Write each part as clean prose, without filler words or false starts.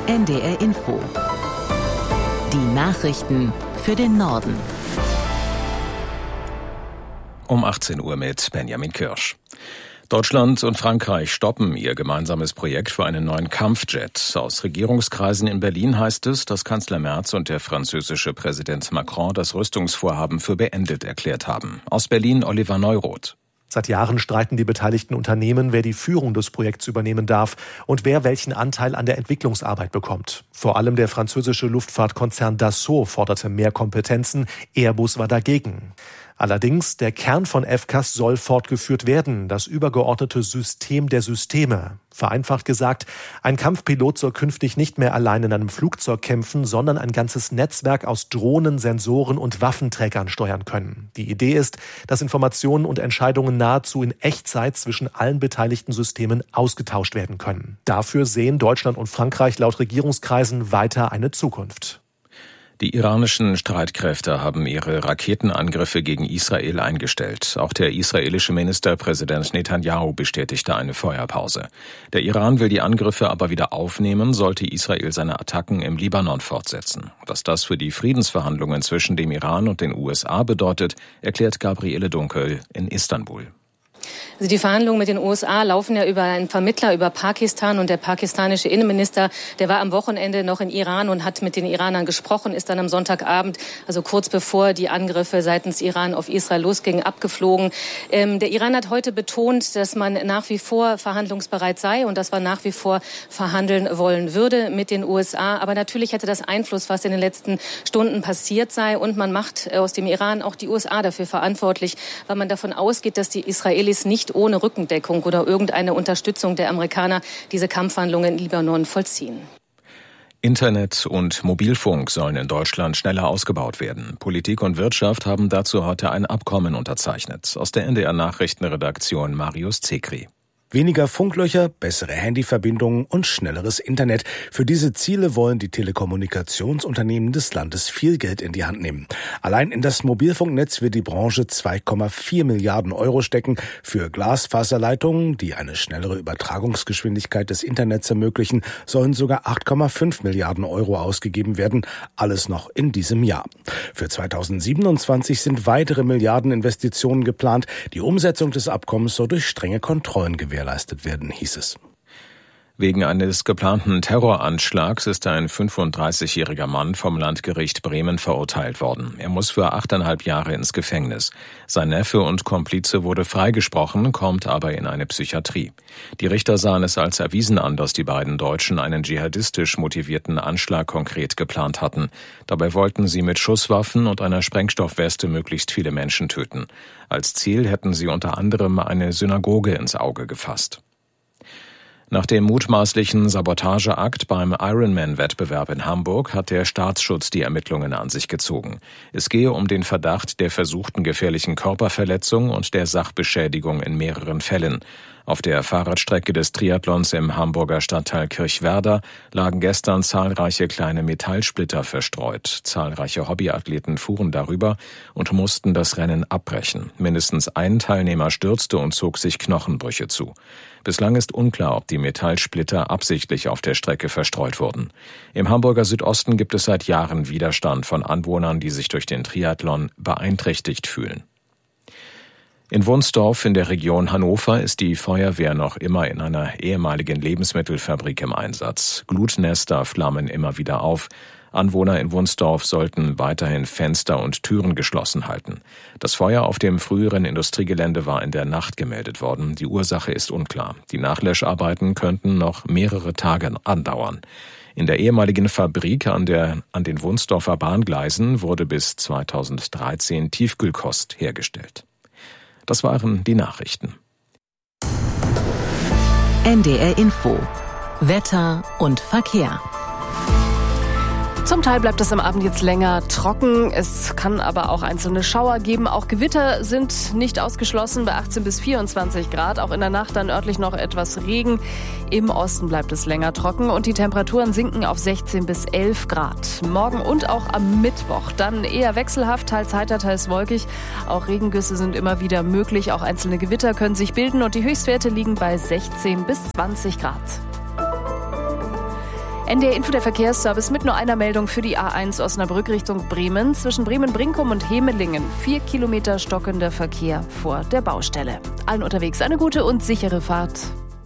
NDR Info. Die Nachrichten für den Norden. Um 18 Uhr mit Benjamin Kirsch. Deutschland und Frankreich stoppen ihr gemeinsames Projekt für einen neuen Kampfjet. Aus Regierungskreisen in Berlin heißt es, dass Kanzler Merz und der französische Präsident Macron das Rüstungsvorhaben für beendet erklärt haben. Aus Berlin Oliver Neuroth. Seit Jahren streiten die beteiligten Unternehmen, wer die Führung des Projekts übernehmen darf und wer welchen Anteil an der Entwicklungsarbeit bekommt. Vor allem der französische Luftfahrtkonzern Dassault forderte mehr Kompetenzen, Airbus war dagegen. Allerdings, der Kern von FCAS soll fortgeführt werden, das übergeordnete System der Systeme. Vereinfacht gesagt, ein Kampfpilot soll künftig nicht mehr allein in einem Flugzeug kämpfen, sondern ein ganzes Netzwerk aus Drohnen, Sensoren und Waffenträgern steuern können. Die Idee ist, dass Informationen und Entscheidungen nahezu in Echtzeit zwischen allen beteiligten Systemen ausgetauscht werden können. Dafür sehen Deutschland und Frankreich laut Regierungskreisen weiter eine Zukunft. Die iranischen Streitkräfte haben ihre Raketenangriffe gegen Israel eingestellt. Auch der israelische Ministerpräsident Netanyahu bestätigte eine Feuerpause. Der Iran will die Angriffe aber wieder aufnehmen, sollte Israel seine Attacken im Libanon fortsetzen. Was das für die Friedensverhandlungen zwischen dem Iran und den USA bedeutet, erklärt Gabriele Dunkel in Istanbul. Also die Verhandlungen mit den USA laufen ja über einen Vermittler, über Pakistan, und der pakistanische Innenminister, der war am Wochenende noch in Iran und hat mit den Iranern gesprochen, ist dann am Sonntagabend, also kurz bevor die Angriffe seitens Iran auf Israel losgingen, abgeflogen. Der Iran hat heute betont, dass man nach wie vor verhandlungsbereit sei und dass man nach wie vor verhandeln wollen würde mit den USA. Aber natürlich hätte das Einfluss, was in den letzten Stunden passiert sei, und man macht aus dem Iran auch die USA dafür verantwortlich, weil man davon ausgeht, dass die Israelis nicht ohne Rückendeckung oder irgendeine Unterstützung der Amerikaner diese Kampfhandlungen in Libanon vollziehen. Internet und Mobilfunk sollen in Deutschland schneller ausgebaut werden. Politik und Wirtschaft haben dazu heute ein Abkommen unterzeichnet. Aus der NDR Nachrichtenredaktion Marius Zekri. Weniger Funklöcher, bessere Handyverbindungen und schnelleres Internet. Für diese Ziele wollen die Telekommunikationsunternehmen des Landes viel Geld in die Hand nehmen. Allein in das Mobilfunknetz wird die Branche 2,4 Milliarden Euro stecken. Für Glasfaserleitungen, die eine schnellere Übertragungsgeschwindigkeit des Internets ermöglichen, sollen sogar 8,5 Milliarden Euro ausgegeben werden. Alles noch in diesem Jahr. Für 2027 sind weitere Milliardeninvestitionen geplant. Die Umsetzung des Abkommens soll durch strenge Kontrollen gewährleistet werden, hieß es. Wegen eines geplanten Terroranschlags ist ein 35-jähriger Mann vom Landgericht Bremen verurteilt worden. Er muss für 8,5 Jahre ins Gefängnis. Sein Neffe und Komplize wurde freigesprochen, kommt aber in eine Psychiatrie. Die Richter sahen es als erwiesen an, dass die beiden Deutschen einen dschihadistisch motivierten Anschlag konkret geplant hatten. Dabei wollten sie mit Schusswaffen und einer Sprengstoffweste möglichst viele Menschen töten. Als Ziel hätten sie unter anderem eine Synagoge ins Auge gefasst. Nach dem mutmaßlichen Sabotageakt beim Ironman-Wettbewerb in Hamburg hat der Staatsschutz die Ermittlungen an sich gezogen. Es gehe um den Verdacht der versuchten gefährlichen Körperverletzung und der Sachbeschädigung in mehreren Fällen. Auf der Fahrradstrecke des Triathlons im Hamburger Stadtteil Kirchwerder lagen gestern zahlreiche kleine Metallsplitter verstreut. Zahlreiche Hobbyathleten fuhren darüber und mussten das Rennen abbrechen. Mindestens ein Teilnehmer stürzte und zog sich Knochenbrüche zu. Bislang ist unklar, ob die Metallsplitter absichtlich auf der Strecke verstreut wurden. Im Hamburger Südosten gibt es seit Jahren Widerstand von Anwohnern, die sich durch den Triathlon beeinträchtigt fühlen. In Wunsdorf in der Region Hannover ist die Feuerwehr noch immer in einer ehemaligen Lebensmittelfabrik im Einsatz. Glutnester flammen immer wieder auf. Anwohner in Wunsdorf sollten weiterhin Fenster und Türen geschlossen halten. Das Feuer auf dem früheren Industriegelände war in der Nacht gemeldet worden. Die Ursache ist unklar. Die Nachlöscharbeiten könnten noch mehrere Tage andauern. In der ehemaligen Fabrik an den Wunsdorfer Bahngleisen wurde bis 2013 Tiefkühlkost hergestellt. Das waren die Nachrichten. NDR Info. Wetter und Verkehr. Zum Teil bleibt es am Abend jetzt länger trocken. Es kann aber auch einzelne Schauer geben. Auch Gewitter sind nicht ausgeschlossen bei 18 bis 24 Grad. Auch in der Nacht dann örtlich noch etwas Regen. Im Osten bleibt es länger trocken und die Temperaturen sinken auf 16 bis 11 Grad. Morgen und auch am Mittwoch dann eher wechselhaft, teils heiter, teils wolkig. Auch Regengüsse sind immer wieder möglich. Auch einzelne Gewitter können sich bilden und die Höchstwerte liegen bei 16 bis 20 Grad. NDR Info, der Verkehrsservice mit nur einer Meldung für die A1 Osnabrück Richtung Bremen. Zwischen Bremen-Brinkum und Hemelingen 4 Kilometer stockender Verkehr vor der Baustelle. Allen unterwegs eine gute und sichere Fahrt.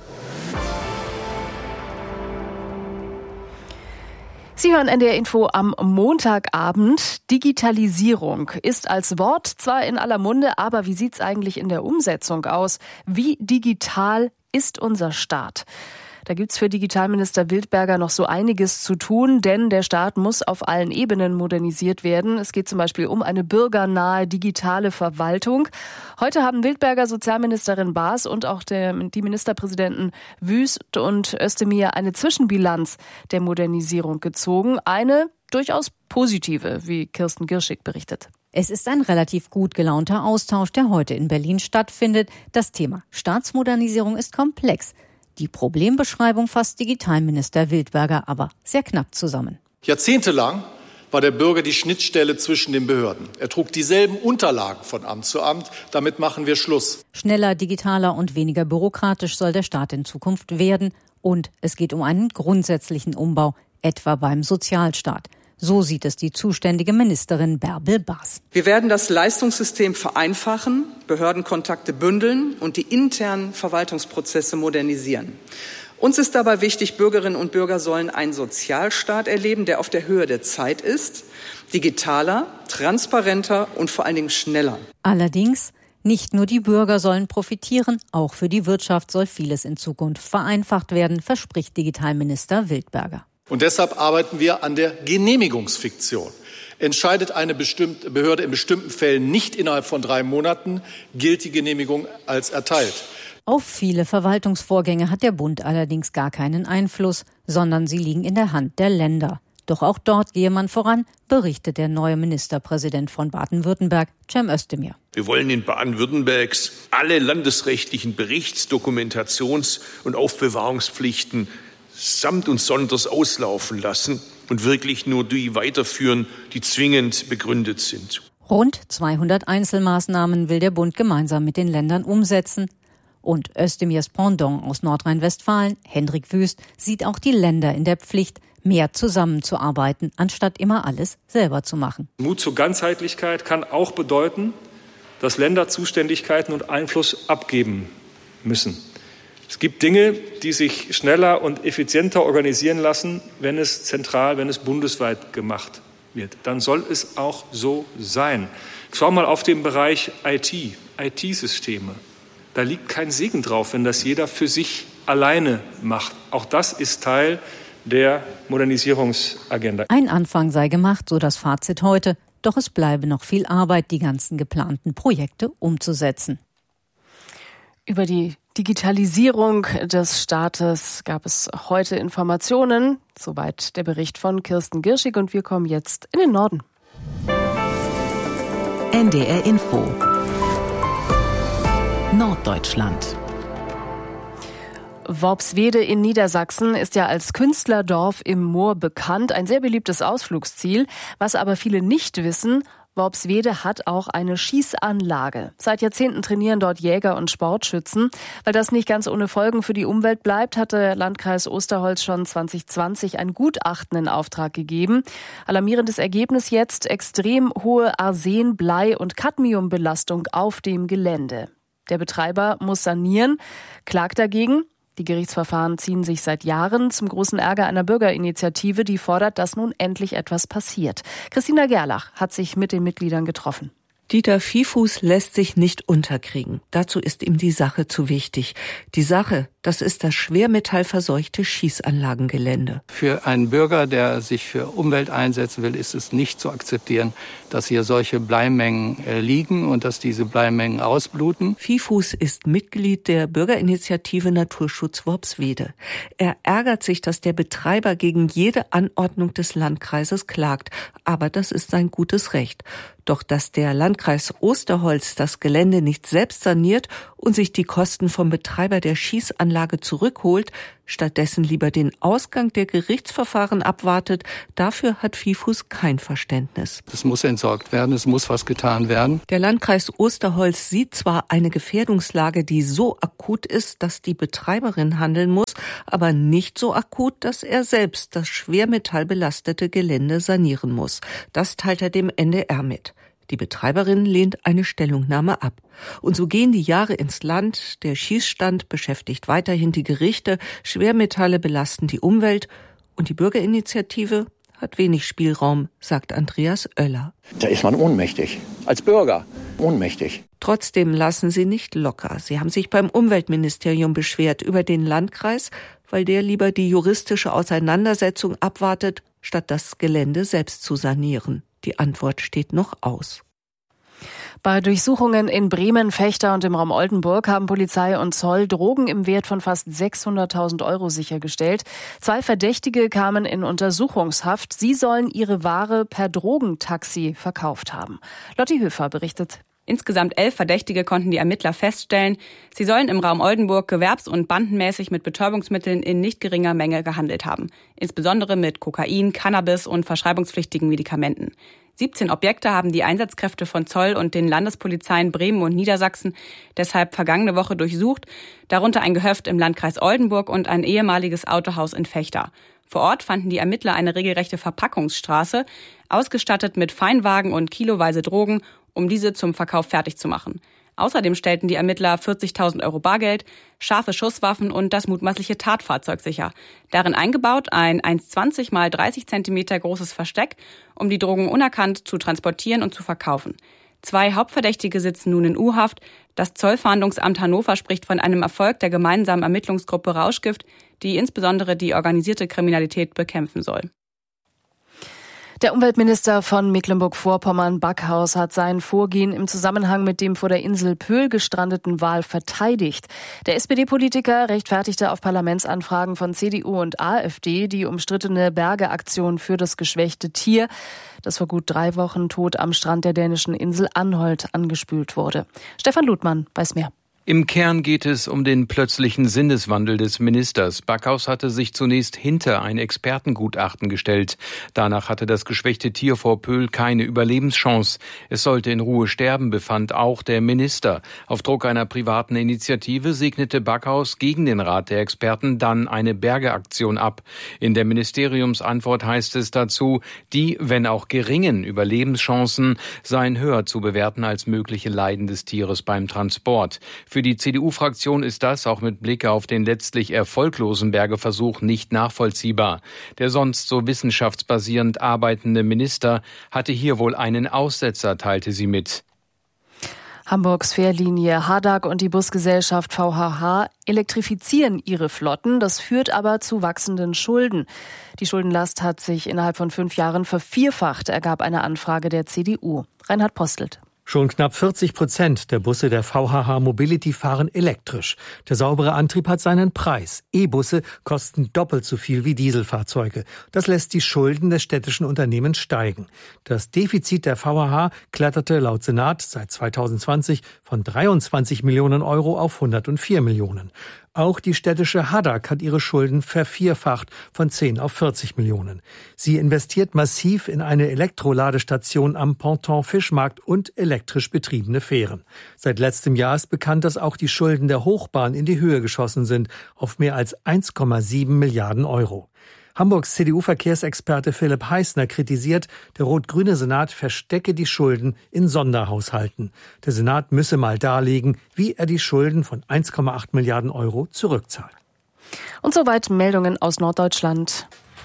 Sie hören NDR Info am Montagabend. Digitalisierung ist als Wort zwar in aller Munde, aber wie sieht's eigentlich in der Umsetzung aus? Wie digital ist unser Staat? Da gibt's für Digitalminister Wildberger noch so einiges zu tun, denn der Staat muss auf allen Ebenen modernisiert werden. Es geht zum Beispiel um eine bürgernahe digitale Verwaltung. Heute haben Wildberger, Sozialministerin Baas und auch die Ministerpräsidenten Wüst und Özdemir eine Zwischenbilanz der Modernisierung gezogen. Eine durchaus positive, wie Kirsten Girschig berichtet. Es ist ein relativ gut gelaunter Austausch, der heute in Berlin stattfindet. Das Thema Staatsmodernisierung ist komplex. Die Problembeschreibung fasst Digitalminister Wildberger aber sehr knapp zusammen. Jahrzehntelang war der Bürger die Schnittstelle zwischen den Behörden. Er trug dieselben Unterlagen von Amt zu Amt. Damit machen wir Schluss. Schneller, digitaler und weniger bürokratisch soll der Staat in Zukunft werden. Und es geht um einen grundsätzlichen Umbau, etwa beim Sozialstaat. So sieht es die zuständige Ministerin Bärbel Baas. Wir werden das Leistungssystem vereinfachen, Behördenkontakte bündeln und die internen Verwaltungsprozesse modernisieren. Uns ist dabei wichtig, Bürgerinnen und Bürger sollen einen Sozialstaat erleben, der auf der Höhe der Zeit ist, digitaler, transparenter und vor allen Dingen schneller. Allerdings, nicht nur die Bürger sollen profitieren, auch für die Wirtschaft soll vieles in Zukunft vereinfacht werden, verspricht Digitalminister Wildberger. Und deshalb arbeiten wir an der Genehmigungsfiktion. Entscheidet eine bestimmte Behörde in bestimmten Fällen nicht innerhalb von 3 Monaten, gilt die Genehmigung als erteilt. Auf viele Verwaltungsvorgänge hat der Bund allerdings gar keinen Einfluss, sondern sie liegen in der Hand der Länder. Doch auch dort gehe man voran, berichtet der neue Ministerpräsident von Baden-Württemberg, Cem Özdemir. Wir wollen in Baden-Württembergs alle landesrechtlichen Berichts-, Dokumentations- und Aufbewahrungspflichten samt und sonders auslaufen lassen und wirklich nur die weiterführen, die zwingend begründet sind. Rund 200 Einzelmaßnahmen will der Bund gemeinsam mit den Ländern umsetzen. Und Özdemirs Pendant aus Nordrhein-Westfalen, Hendrik Wüst, sieht auch die Länder in der Pflicht, mehr zusammenzuarbeiten, anstatt immer alles selber zu machen. Mut zur Ganzheitlichkeit kann auch bedeuten, dass Länder Zuständigkeiten und Einfluss abgeben müssen. Es gibt Dinge, die sich schneller und effizienter organisieren lassen, wenn es zentral, wenn es bundesweit gemacht wird. Dann soll es auch so sein. Schau mal auf den Bereich IT-Systeme. Da liegt kein Segen drauf, wenn das jeder für sich alleine macht. Auch das ist Teil der Modernisierungsagenda. Ein Anfang sei gemacht, so das Fazit heute. Doch es bleibe noch viel Arbeit, die ganzen geplanten Projekte umzusetzen. Über die Digitalisierung des Staates gab es heute Informationen. Soweit der Bericht von Kirsten Girschig und wir kommen jetzt in den Norden. NDR Info Norddeutschland. Worpswede in Niedersachsen ist ja als Künstlerdorf im Moor bekannt, ein sehr beliebtes Ausflugsziel. Was aber viele nicht wissen: Worpswede hat auch eine Schießanlage. Seit Jahrzehnten trainieren dort Jäger und Sportschützen. Weil das nicht ganz ohne Folgen für die Umwelt bleibt, hat der Landkreis Osterholz schon 2020 ein Gutachten in Auftrag gegeben. Alarmierendes Ergebnis jetzt: extrem hohe Arsen-, Blei- und Cadmiumbelastung auf dem Gelände. Der Betreiber muss sanieren, klagt dagegen. Die Gerichtsverfahren ziehen sich seit Jahren, zum großen Ärger einer Bürgerinitiative, die fordert, dass nun endlich etwas passiert. Christina Gerlach hat sich mit den Mitgliedern getroffen. Dieter Viehfuß lässt sich nicht unterkriegen. Dazu ist ihm die Sache zu wichtig. Die Sache, das ist das schwermetallverseuchte Schießanlagengelände. Für einen Bürger, der sich für Umwelt einsetzen will, ist es nicht zu akzeptieren, dass hier solche Bleimengen liegen und dass diese Bleimengen ausbluten. Viehfuß ist Mitglied der Bürgerinitiative Naturschutz Worpswede. Er ärgert sich, dass der Betreiber gegen jede Anordnung des Landkreises klagt. Aber das ist sein gutes Recht. Doch dass der Landkreis Osterholz das Gelände nicht selbst saniert und sich die Kosten vom Betreiber der Schießanlage zurückholt, stattdessen lieber den Ausgang der Gerichtsverfahren abwartet, dafür hat Fifus kein Verständnis. Es muss entsorgt werden, es muss was getan werden. Der Landkreis Osterholz sieht zwar eine Gefährdungslage, die so akut ist, dass die Betreiberin handeln muss, aber nicht so akut, dass er selbst das schwermetallbelastete Gelände sanieren muss. Das teilt er dem NDR mit. Die Betreiberin lehnt eine Stellungnahme ab. Und so gehen die Jahre ins Land. Der Schießstand beschäftigt weiterhin die Gerichte. Schwermetalle belasten die Umwelt. Und die Bürgerinitiative hat wenig Spielraum, sagt Andreas Oeller. Da ist man ohnmächtig. Als Bürger ohnmächtig. Trotzdem lassen sie nicht locker. Sie haben sich beim Umweltministerium beschwert über den Landkreis, weil der lieber die juristische Auseinandersetzung abwartet, statt das Gelände selbst zu sanieren. Die Antwort steht noch aus. Bei Durchsuchungen in Bremen, Vechta und im Raum Oldenburg haben Polizei und Zoll Drogen im Wert von fast 600.000 € sichergestellt. 2 Verdächtige kamen in Untersuchungshaft. Sie sollen ihre Ware per Drogentaxi verkauft haben. Lotti Höfer berichtet. Insgesamt 11 Verdächtige konnten die Ermittler feststellen. Sie sollen im Raum Oldenburg gewerbs- und bandenmäßig mit Betäubungsmitteln in nicht geringer Menge gehandelt haben. Insbesondere mit Kokain, Cannabis und verschreibungspflichtigen Medikamenten. 17 Objekte haben die Einsatzkräfte von Zoll und den Landespolizeien Bremen und Niedersachsen deshalb vergangene Woche durchsucht, darunter ein Gehöft im Landkreis Oldenburg und ein ehemaliges Autohaus in Vechta. Vor Ort fanden die Ermittler eine regelrechte Verpackungsstraße, ausgestattet mit Feinwagen und kiloweise Drogen, um diese zum Verkauf fertig zu machen. Außerdem stellten die Ermittler 40.000 € Bargeld, scharfe Schusswaffen und das mutmaßliche Tatfahrzeug sicher. Darin eingebaut ein 1,20 x 30 cm großes Versteck, um die Drogen unerkannt zu transportieren und zu verkaufen. 2 Hauptverdächtige sitzen nun in U-Haft. Das Zollfahndungsamt Hannover spricht von einem Erfolg der gemeinsamen Ermittlungsgruppe Rauschgift, die insbesondere die organisierte Kriminalität bekämpfen soll. Der Umweltminister von Mecklenburg-Vorpommern, Backhaus, hat sein Vorgehen im Zusammenhang mit dem vor der Insel Pöhl gestrandeten Wal verteidigt. Der SPD-Politiker rechtfertigte auf Parlamentsanfragen von CDU und AfD die umstrittene Bergeaktion für das geschwächte Tier, das vor gut 3 Wochen tot am Strand der dänischen Insel Anholt angespült wurde. Stefan Ludmann weiß mehr. Im Kern geht es um den plötzlichen Sinneswandel des Ministers. Backhaus hatte sich zunächst hinter ein Expertengutachten gestellt. Danach hatte das geschwächte Tier vor Pöhl keine Überlebenschance. Es sollte in Ruhe sterben, befand auch der Minister. Auf Druck einer privaten Initiative segnete Backhaus gegen den Rat der Experten dann eine Bergeaktion ab. In der Ministeriumsantwort heißt es dazu, die, wenn auch geringen Überlebenschancen, seien höher zu bewerten als mögliche Leiden des Tieres beim Transport. Für die CDU-Fraktion ist das auch mit Blick auf den letztlich erfolglosen Bergeversuch nicht nachvollziehbar. Der sonst so wissenschaftsbasierend arbeitende Minister hatte hier wohl einen Aussetzer, teilte sie mit. Hamburgs Fährlinie Hadag und die Busgesellschaft VHH elektrifizieren ihre Flotten. Das führt aber zu wachsenden Schulden. Die Schuldenlast hat sich innerhalb von 5 Jahren vervierfacht, ergab eine Anfrage der CDU. Reinhard Postelt. Schon knapp 40% der Busse der VHH Mobility fahren elektrisch. Der saubere Antrieb hat seinen Preis. E-Busse kosten doppelt so viel wie Dieselfahrzeuge. Das lässt die Schulden des städtischen Unternehmens steigen. Das Defizit der VHH kletterte laut Senat seit 2020 von 23 Millionen € auf 104 Millionen. Auch die städtische Hadag hat ihre Schulden vervierfacht von 10 auf 40 Millionen. Sie investiert massiv in eine Elektroladestation am Ponton Fischmarkt und elektrisch betriebene Fähren. Seit letztem Jahr ist bekannt, dass auch die Schulden der Hochbahn in die Höhe geschossen sind, auf mehr als 1,7 Milliarden €. Hamburgs CDU-Verkehrsexperte Philipp Heißner kritisiert, der rot-grüne Senat verstecke die Schulden in Sonderhaushalten. Der Senat müsse mal darlegen, wie er die Schulden von 1,8 Milliarden € zurückzahlt. Und soweit Meldungen aus Norddeutschland.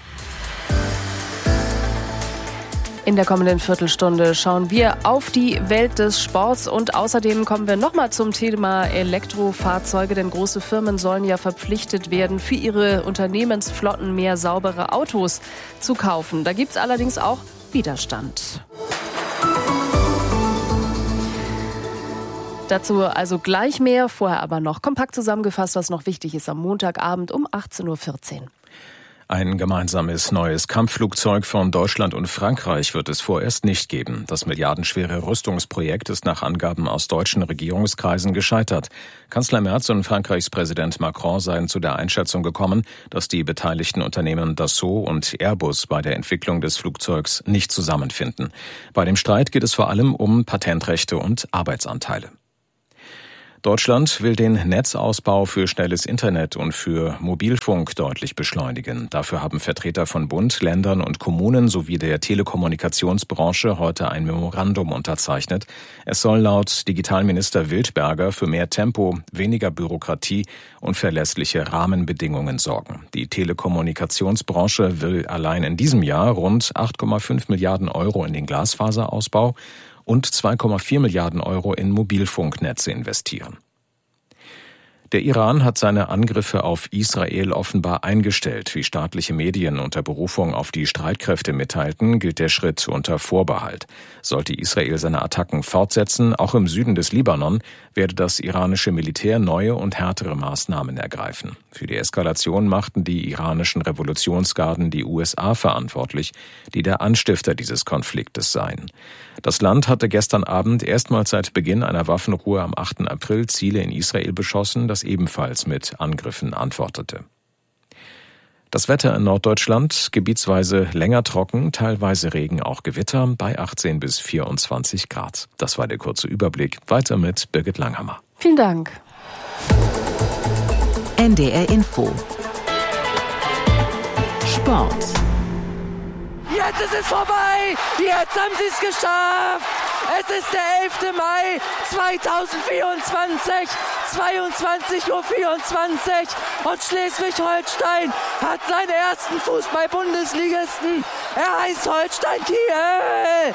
In der kommenden Viertelstunde schauen wir auf die Welt des Sports und außerdem kommen wir nochmal zum Thema Elektrofahrzeuge, denn große Firmen sollen ja verpflichtet werden, für ihre Unternehmensflotten mehr saubere Autos zu kaufen. Da gibt es allerdings auch Widerstand. Dazu also gleich mehr, vorher aber noch kompakt zusammengefasst, was noch wichtig ist am Montagabend um 18:14 Uhr. Ein gemeinsames neues Kampfflugzeug von Deutschland und Frankreich wird es vorerst nicht geben. Das milliardenschwere Rüstungsprojekt ist nach Angaben aus deutschen Regierungskreisen gescheitert. Kanzler Merz und Frankreichs Präsident Macron seien zu der Einschätzung gekommen, dass die beteiligten Unternehmen Dassault und Airbus bei der Entwicklung des Flugzeugs nicht zusammenfinden. Bei dem Streit geht es vor allem um Patentrechte und Arbeitsanteile. Deutschland will den Netzausbau für schnelles Internet und für Mobilfunk deutlich beschleunigen. Dafür haben Vertreter von Bund, Ländern und Kommunen sowie der Telekommunikationsbranche heute ein Memorandum unterzeichnet. Es soll laut Digitalminister Wildberger für mehr Tempo, weniger Bürokratie und verlässliche Rahmenbedingungen sorgen. Die Telekommunikationsbranche will allein in diesem Jahr rund 8,5 Milliarden Euro in den Glasfaserausbau und 2,4 Milliarden Euro in Mobilfunknetze investieren. Der Iran hat seine Angriffe auf Israel offenbar eingestellt. Wie staatliche Medien unter Berufung auf die Streitkräfte mitteilten, gilt der Schritt unter Vorbehalt. Sollte Israel seine Attacken fortsetzen, auch im Süden des Libanon, werde das iranische Militär neue und härtere Maßnahmen ergreifen. Für die Eskalation machten die iranischen Revolutionsgarden die USA verantwortlich, die der Anstifter dieses Konfliktes seien. Das Land hatte gestern Abend erstmals seit Beginn einer Waffenruhe am 8. April Ziele in Israel beschossen, das ebenfalls mit Angriffen antwortete. Das Wetter in Norddeutschland, gebietsweise länger trocken, teilweise Regen, auch Gewitter, bei 18 bis 24 Grad. Das war der kurze Überblick. Weiter mit Birgit Langhammer. Vielen Dank. NDR Info. Sport. Jetzt ist es vorbei! Jetzt haben sie es geschafft! Es ist der 11. Mai 2024, 22:24 Uhr und Schleswig-Holstein hat seinen ersten Fußball-Bundesligisten. Er heißt Holstein Kiel!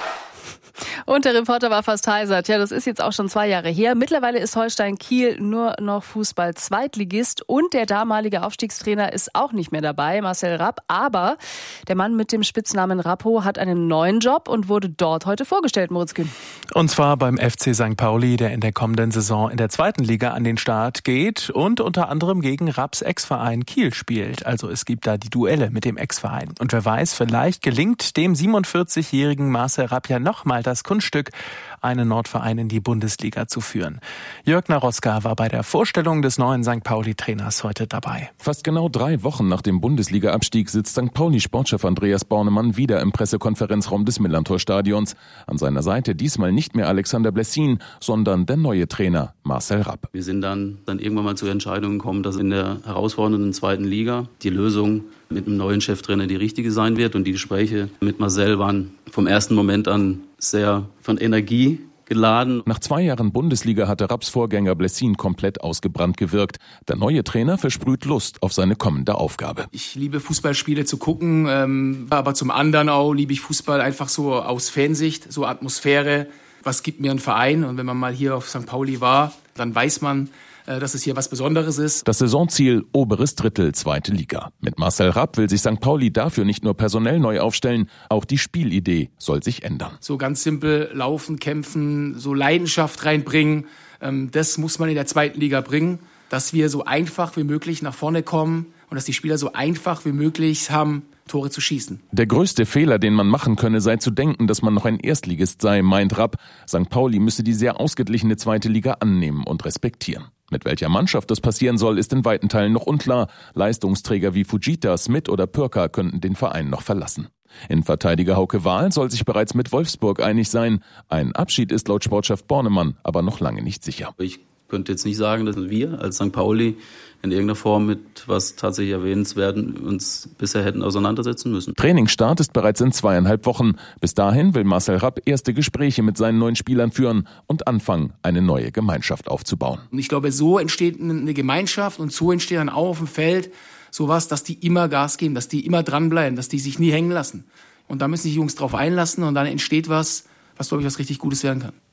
Und der Reporter war fast heiser. Tja, das ist jetzt auch schon 2 Jahre her. Mittlerweile ist Holstein Kiel nur noch Fußball-Zweitligist und der damalige Aufstiegstrainer ist auch nicht mehr dabei, Marcel Rapp. Aber der Mann mit dem Spitznamen Rappo hat einen neuen Job und wurde dort heute vorgestellt, Moritz Kühn. Und zwar beim FC St. Pauli, der in der kommenden Saison in der 2. Liga an den Start geht und unter anderem gegen Rapps Ex-Verein Kiel spielt. Also es gibt da die Duelle mit dem Ex-Verein. Und wer weiß, vielleicht gelingt dem 47-jährigen Marcel Rapp ja nochmal das Kunststück, einen Nordverein in die Bundesliga zu führen. Jörg Naroska war bei der Vorstellung des neuen St. Pauli-Trainers heute dabei. Fast genau 3 Wochen nach dem Bundesliga-Abstieg sitzt St. Pauli-Sportchef Andreas Bornemann wieder im Pressekonferenzraum des Millerntor-Stadions. An seiner Seite diesmal nicht mehr Alexander Blessin, sondern der neue Trainer Marcel Rapp. Wir sind dann irgendwann mal zur Entscheidung gekommen, dass in der herausfordernden 2. Liga die Lösung mit einem neuen Cheftrainer die richtige sein wird. Und die Gespräche mit Marcel waren vom ersten Moment an sehr von Energie geladen. Nach 2 Jahren Bundesliga hatte Rapps Vorgänger Blessin komplett ausgebrannt gewirkt. Der neue Trainer versprüht Lust auf seine kommende Aufgabe. Ich liebe Fußballspiele zu gucken, aber zum anderen auch liebe ich Fußball einfach so aus Fansicht, so Atmosphäre. Was gibt mir ein Verein? Und wenn man mal hier auf St. Pauli war, dann weiß man, dass es hier was Besonderes ist. Das Saisonziel, oberes Drittel, 2. Liga. Mit Marcel Rapp will sich St. Pauli dafür nicht nur personell neu aufstellen, auch die Spielidee soll sich ändern. So ganz simpel laufen, kämpfen, so Leidenschaft reinbringen, das muss man in der 2. Liga bringen, dass wir so einfach wie möglich nach vorne kommen und dass die Spieler so einfach wie möglich haben, Tore zu schießen. Der größte Fehler, den man machen könne, sei zu denken, dass man noch ein Erstligist sei, meint Rapp. St. Pauli müsse die sehr ausgeglichene 2. Liga annehmen und respektieren. Mit welcher Mannschaft das passieren soll, ist in weiten Teilen noch unklar. Leistungsträger wie Fujita, Smith oder Pürker könnten den Verein noch verlassen. Innenverteidiger Hauke Wahl soll sich bereits mit Wolfsburg einig sein. Ein Abschied ist laut Sportchef Bornemann aber noch lange nicht sicher. Ich könnte jetzt nicht sagen, dass wir als St. Pauli in irgendeiner Form mit was tatsächlich Erwähnenswerten uns bisher hätten auseinandersetzen müssen. Trainingsstart ist bereits in 2,5 Wochen. Bis dahin will Marcel Rapp erste Gespräche mit seinen neuen Spielern führen und anfangen, eine neue Gemeinschaft aufzubauen. Und ich glaube, so entsteht eine Gemeinschaft und so entsteht dann auch auf dem Feld sowas, dass die immer Gas geben, dass die immer dranbleiben, dass die sich nie hängen lassen. Und da müssen sich die Jungs drauf einlassen und dann entsteht was, glaube ich, was richtig Gutes werden kann.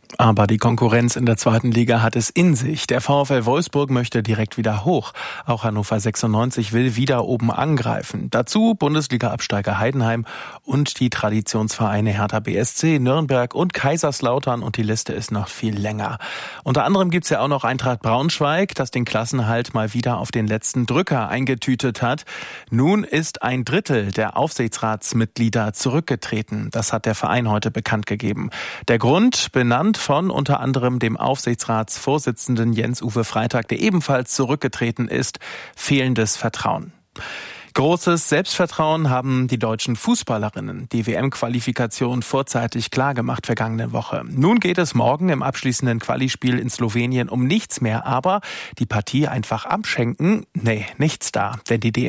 Aber die Konkurrenz in der zweiten Liga hat es in sich. Der VfL Wolfsburg möchte direkt wieder hoch. Auch Hannover 96 will wieder oben angreifen. Dazu Bundesliga-Absteiger Heidenheim und die Traditionsvereine Hertha BSC, Nürnberg und Kaiserslautern. Und die Liste ist noch viel länger. Unter anderem gibt's ja auch noch Eintracht Braunschweig, das den Klassenerhalt mal wieder auf den letzten Drücker eingetütet hat. Nun ist 1/3 der Aufsichtsratsmitglieder zurückgetreten. Das hat der Verein heute bekannt gegeben. Der Grund benannt von unter anderem dem Aufsichtsratsvorsitzenden Jens-Uwe Freitag, der ebenfalls zurückgetreten ist: fehlendes Vertrauen. Großes Selbstvertrauen haben die deutschen Fußballerinnen. Die WM-Qualifikation vorzeitig klargemacht vergangene Woche. Nun geht es morgen im abschließenden Qualispiel in Slowenien um nichts mehr. Aber die Partie einfach abschenken? Nee, nichts da. Denn die